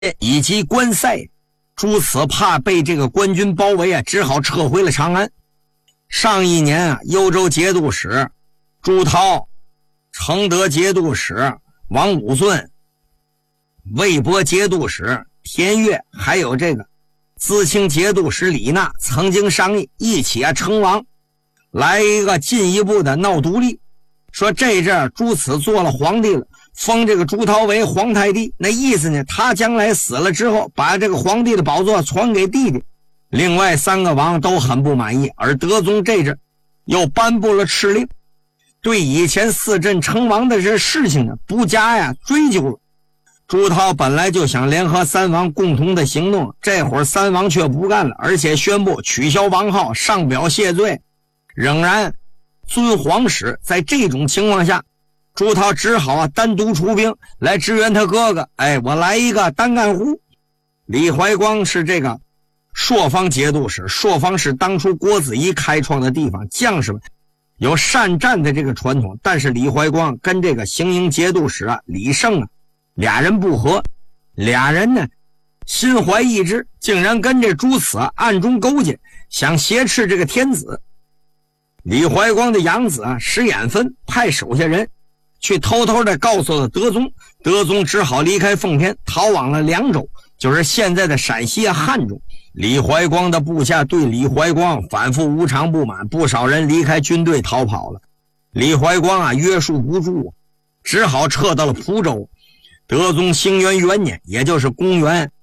以及关塞。朱此怕被这个官军包围啊，只好撤回了长安。上一年啊，幽州节度使朱涛、承德节度使王武顺、魏博节度使田悦，还有这个淄青节度使李纳，曾经商议一起啊称王，来一个进一步的闹独立。说这阵朱此做了皇帝了，封这个朱涛为皇太帝，那意思呢，他将来死了之后，把这个皇帝的宝座传给弟弟。另外3个王都很不满意，而德宗这阵又颁布了敕令，对以前4镇称王的这事情呢，不加追究了。朱涛本来就想联合3王共同的行动，这会儿3王却不干了，而且宣布取消王号，上表谢罪，仍然遵皇室。在这种情况下，朱涛只好单独出兵来支援他哥哥。我来一个单干户。李怀光是这个朔方节度使，朔方是当初郭子仪开创的地方，将士们有善战的这个传统，但是李怀光跟这个行营节度使李胜俩人不和，俩人呢心怀异志，竟然跟这朱此暗中勾结，想挟持这个天子。李怀光的养子石眼分派手下人去偷偷的告诉了德宗，德宗只好离开奉天，逃往了凉州，就是现在的陕西汉中。李怀光的部下对李怀光反复无常不满，不少人离开军队逃跑了。李怀光约束不住，只好撤到了蒲州。德宗兴元元年，也就是公元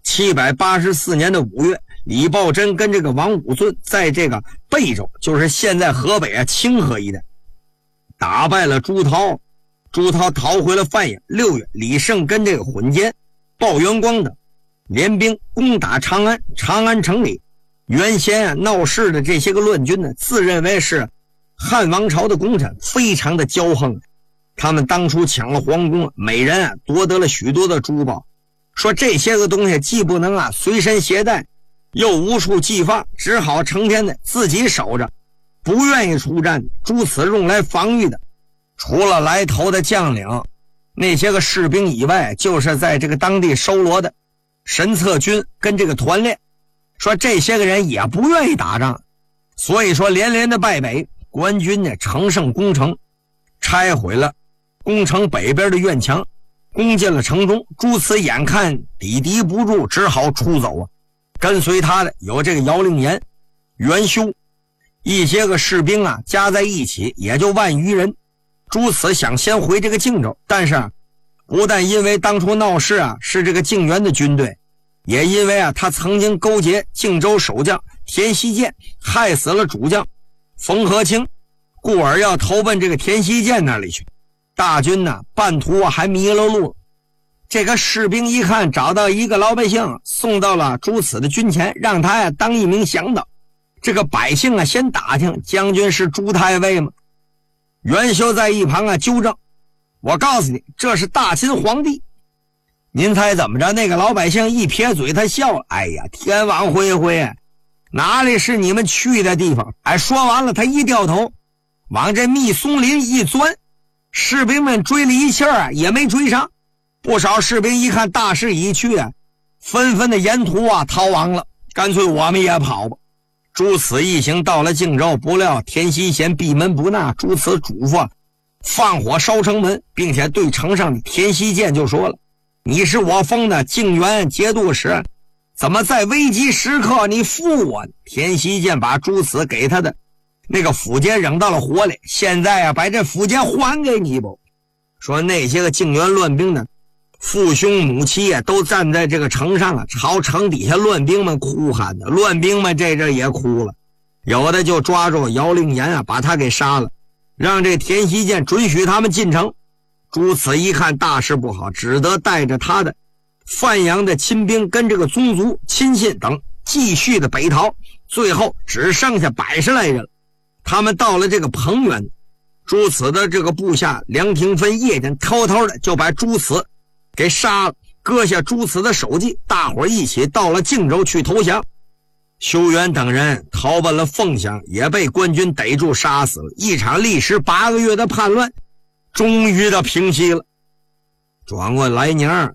784年的5月，李抱真跟这个王武顺在这个贝州，就是现在河北清河一带，打败了朱涛。朱涛逃回了范阳。6月，李胜跟这个混监鲍元光等联兵攻打长安。长安城里原先闹事的这些个乱军呢，自认为是汉王朝的功臣，非常的骄横。他们当初抢了皇宫，每人夺得了许多的珠宝，说这些个东西既不能随身携带，又无处寄放，只好成天的自己守着，不愿意出战。诸此用来防御的，除了来头的将领那些个士兵以外，就是在这个当地收罗的神策军跟这个团练。说这些个人也不愿意打仗，所以说连连的败北。官军呢乘胜攻城，拆毁了攻城北边的院墙，攻进了城中。朱此眼看抵敌不住，只好出走跟随他的有这个姚令言、袁修，一些个士兵加在一起也就10000余人。朱此想先回这个靖州，但是不但因为当初闹事是这个靖元的军队，也因为他曾经勾结靖州守将田希建，害死了主将冯和清，故而要投奔这个田希建那里去。大军半途还迷了路。这个士兵一看找到一个老百姓，送到了朱此的军前，让他当一名向导。这个百姓先打听将军是朱太尉吗？袁修在一旁纠正，我告诉你，这是大秦皇帝。您猜怎么着？那个老百姓一撇嘴，他笑了，天网恢恢，哪里是你们去的地方？说完了，他一掉头往这密松林一钻，士兵们追了一气也没追上。不少士兵一看大势已去纷纷的沿途逃亡了，干脆我们也跑吧。朱此一行到了靖州，不料田希贤闭门不纳，朱此嘱咐放火烧城门，并且对城上的田希建就说了，你是我封的靖元节度使，怎么在危急时刻你负我？田希建把朱此给他的那个府监扔到了火里，现在把这府监还给你不？说那些个靖元乱兵的父兄母妻都站在这个城上了，朝城底下乱兵们哭喊的。乱兵们这阵也哭了，有的就抓住姚令言把他给杀了，让这田希建准许他们进城。朱此一看大事不好，只得带着他的范阳的亲兵跟这个宗族亲信等继续的北逃，最后只剩下100来人。他们到了这个彭原，朱此的这个部下梁廷芬夜间偷偷的就把朱此给杀了，割下朱此的首级，大伙一起到了靖州去投降。修元等人逃奔了凤翔，也被官军逮住杀死了。一场历时8个月的叛乱终于的平息了。转过来年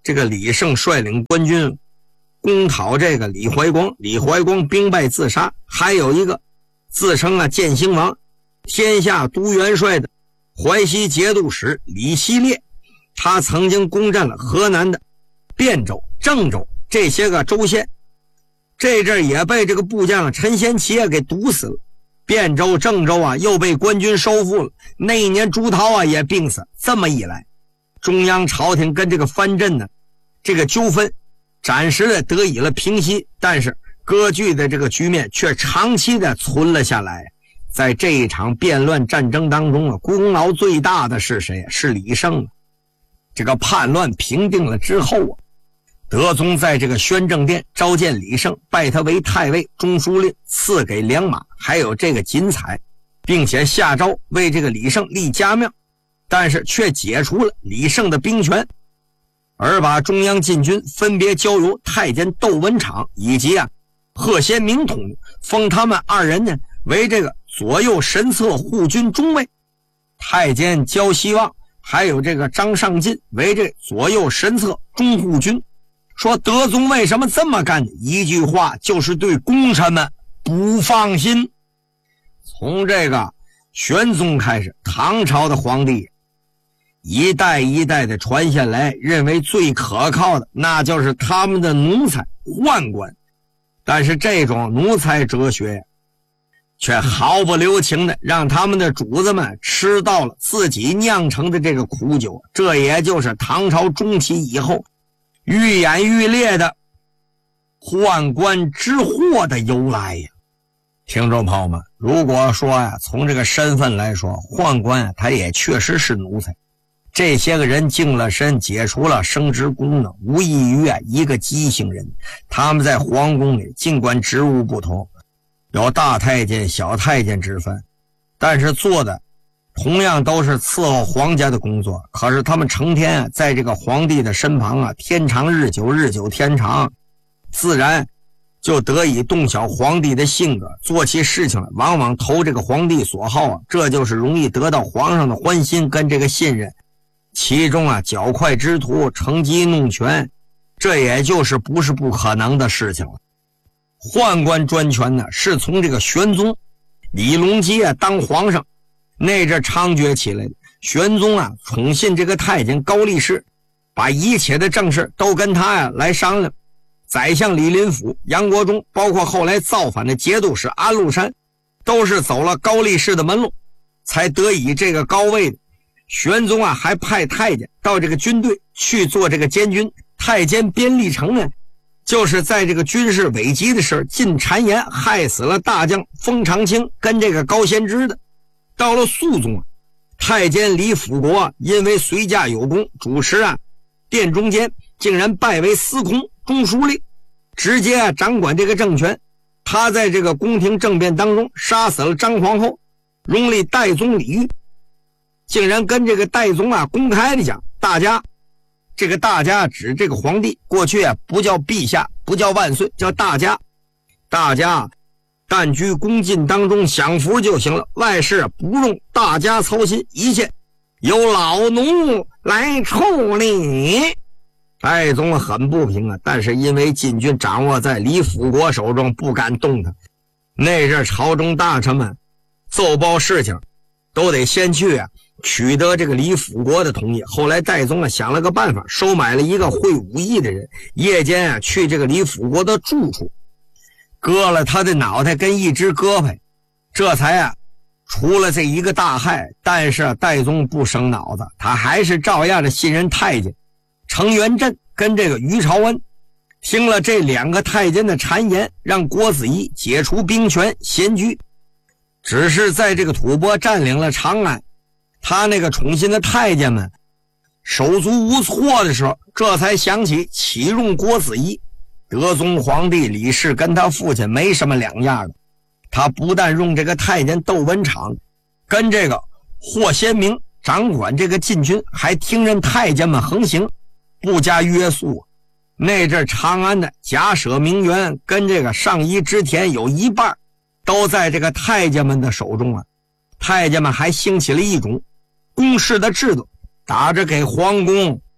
这个李胜率领官军攻讨这个李怀光，李怀光兵败自杀。还有一个自称建兴王、天下都元帅的淮西节度使李希烈，他曾经攻占了河南的汴州、郑州这些个州县，这阵也被这个部将陈先奇给毒死了。汴州、郑州又被官军收复了。那一年朱涛也病死。这么一来，中央朝廷跟这个藩镇呢这个纠纷暂时的得以了平息，但是割据的这个局面却长期的存了下来。在这一场变乱战争当中功劳最大的是谁？是李胜。这个叛乱平定了之后德宗在这个宣政殿召见李胜，拜他为太尉、中书令，赐给良马还有这个锦彩，并且下诏为这个李胜立家庙，但是却解除了李胜的兵权，而把中央禁军分别交由太监窦文场以及贺先明统领，封他们二人呢为这个左右神策护军中尉，太监焦希望还有这个张尚进为这左右神策中护军。说德宗为什么这么干？一句话，就是对功臣们不放心。从这个玄宗开始，唐朝的皇帝一代一代的传下来，认为最可靠的那就是他们的奴才宦官，但是这种奴才哲学却毫不留情的让他们的主子们吃到了自己酿成的这个苦酒，这也就是唐朝中期以后愈演愈烈的宦官之祸的由来呀。听众朋友们，如果说从这个身份来说，宦官他也确实是奴才，这些个人净了身，解除了生殖功能，无异于一个畸形人。他们在皇宫里尽管职务不同，有大太监、小太监之分，但是做的同样都是伺候皇家的工作，可是他们成天在这个皇帝的身旁天长日久，日久天长，自然就得以洞晓皇帝的性格，做起事情来往往投这个皇帝所好这就是容易得到皇上的欢心跟这个信任。其中狡快之徒乘机弄权，这也就是不是不可能的事情了。宦官专权呢，是从这个玄宗李隆基当皇上那阵猖獗起来的。玄宗宠信这个太监高力士，把一切的政事都跟他来商量。宰相李林甫、杨国忠，包括后来造反的节度使安禄山，都是走了高力士的门路才得以这个高位的。玄宗还派太监到这个军队去做这个监军。太监边立成呢，就是在这个军事危急的时候进谗言，害死了大将封长清跟这个高仙芝的。到了肃宗太监李辅国因为随驾有功，主持殿中监，竟然拜为司空中书令，直接掌管这个政权。他在这个宫廷政变当中杀死了张皇后，拥立代宗李煜，竟然跟这个代宗公开的讲，大家，这个大家指这个皇帝，过去不叫陛下，不叫万岁，叫大家。大家但居宫禁当中享福就行了，外事不用大家操心，一切由老奴来处理。代宗很不平但是因为禁军掌握在李辅国手中，不敢动他。那阵朝中大臣们奏报事情都得先去取得这个李辅国的同意。后来代宗想了个办法，收买了一个会武艺的人，夜间去这个李辅国的住处，割了他的脑袋跟一只胳膊，这才除了这一个大害。但是代宗不生脑子，他还是照样的信任太监程元振跟这个于朝恩。听了这两个太监的谗言，让郭子仪解除兵权闲居。只是在这个吐蕃占领了长安，他那个宠信的太监们手足无措的时候，这才想起启用郭子仪。德宗皇帝李氏跟他父亲没什么两样的，他不但用这个太监窦文场跟这个霍先明掌管这个禁军，还听任太监们横行，不加约束。那阵长安的假舍名媛跟这个上衣织田有一半都在这个太监们的手中太监们还兴起了一种公示的制度，打着给皇宫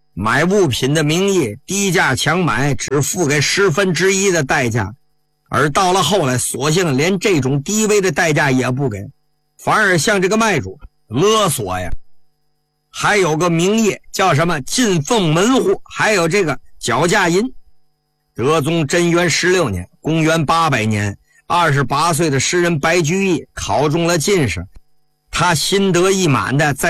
买物品的名义低价强买，只付给1/10的代价，而到了后来索性连这种低微的代价也不给，反而向这个卖主勒索呀。还有个名义叫什么进奉门户，还有这个脚价银。德宗贞元16年，公元800年，28岁的诗人白居易考中了进士，他心得意满的在